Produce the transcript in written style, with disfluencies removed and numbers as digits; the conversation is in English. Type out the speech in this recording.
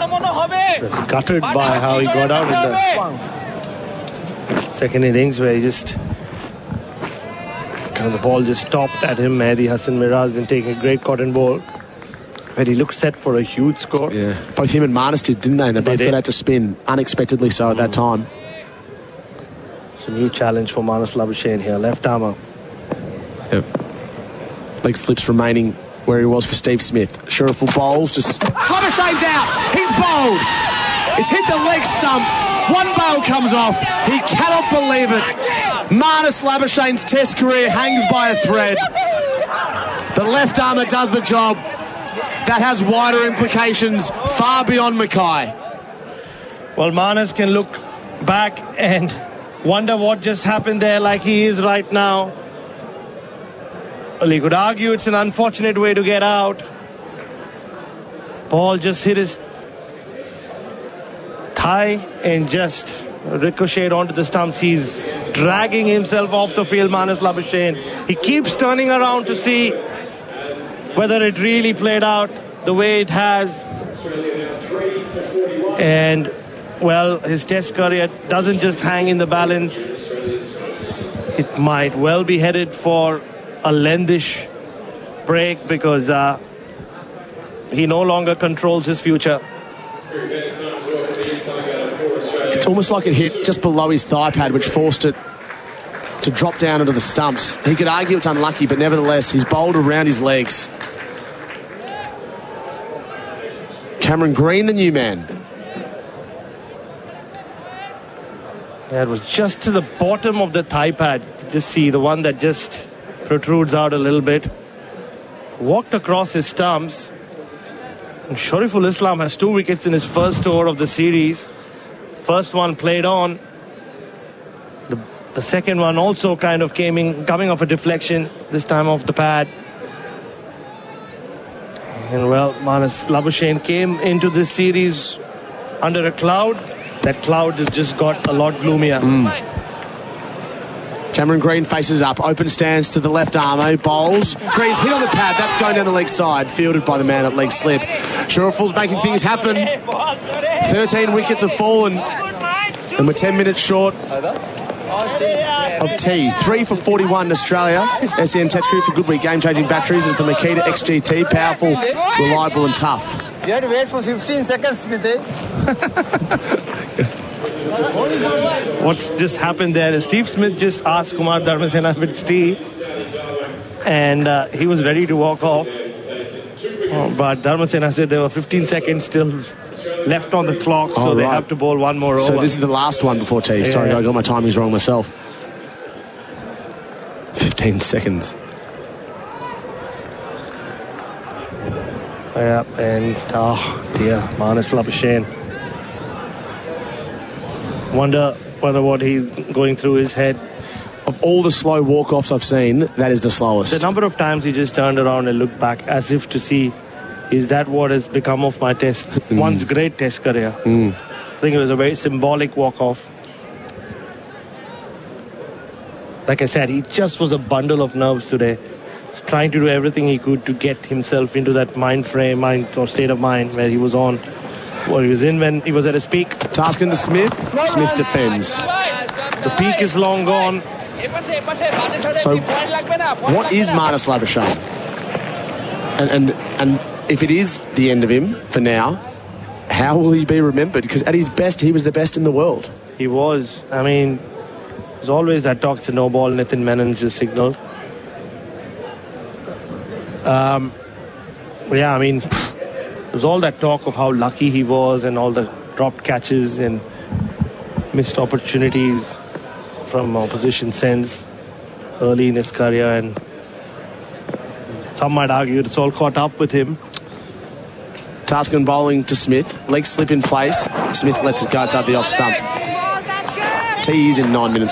was gutted by how he got out in the second innings, where he just the ball just stopped at him. Mehdi Hasan Miraz then taking a great cotton ball, where he looked set for a huge score. Yeah, both him and Marnus did, didn't they? And they both got out to spin unexpectedly so at that time. It's a new challenge for Marnus Labuschagne here, left armour. Yep. Leg slips remaining where he was for Steve Smith. Sheriful bowls, just Labuschagne's out. He's bowled. It's hit the leg stump. One bail comes off. He cannot believe it. Marnus Labuschagne's Test career hangs by a thread. The left armour does the job. That has wider implications far beyond Mackay. Well, Marnus can look back and wonder what just happened there, like he is right now. Well, he could argue it's an unfortunate way to get out. Ball just hit his thigh and just ricocheted onto the stumps. He's dragging himself off the field, Marnus Labuschagne. He keeps turning around to see whether it really played out the way it has. And, well, his Test career doesn't just hang in the balance. It might well be headed for a lengthish break, because he no longer controls his future. It's almost like it hit just below his thigh pad, which forced it to drop down into the stumps. He could argue it's unlucky, but nevertheless, he's bowled around his legs. Cameron Green, the new man. Yeah, it was just to the bottom of the thigh pad. Just see the one that just protrudes out a little bit. Walked across his stumps. And Shariful Islam has 2 wickets in his first over of the series. First one played on. The second one also kind of coming off a deflection, this time off the pad. And, well, Marnus Labuschagne came into this series under a cloud. That cloud has just got a lot gloomier. Cameron Green faces up, open stance to the left arm, bowls. Green's hit on the pad, that's going down the leg side, fielded by the man at leg slip. Sheriful's making things happen. 13 wickets have fallen, and we're 10 minutes short of tea. 3 for 41 in Australia. SEN Test Crew for Goodweek game-changing batteries, and for Makita XGT, powerful, reliable and tough. You had to wait for 15 seconds, Smithy. What's just happened there is Steve Smith just asked Kumar Dharmasena if it's tea, and he was ready to walk off. But Dharmasena said there were 15 seconds still left on the clock, so they have to bowl one more over. So this is the last one before tea. Yeah. Sorry, I got my timings wrong myself. 15 seconds. Yeah, and dear, Marnus Labuschagne. Wonder what he's going through his head. Of all the slow walk-offs I've seen, that is the slowest. The number of times he just turned around and looked back as if to see, is that what has become of my once great Test career? I think it was a very symbolic walk-off. Like I said, he just was a bundle of nerves today. He's trying to do everything he could to get himself into that mind or state of mind where he was on. Well, he was in when he was at his peak. Tasking to Smith. Smith defends. The peak is long gone. So, what is Marnus Labuschagne? And if it is the end of him for now, how will he be remembered? Because at his best, he was the best in the world. He was. I mean, there's always that talk to no ball. Nathan Menon just signaled. Yeah, I mean, there's all that talk of how lucky he was and all the dropped catches and missed opportunities from opposition sense early in his career, and some might argue it's all caught up with him. Taskin bowling to Smith, leg slip in place. Smith lets it go outside the off stump. Tea is in 9 minutes.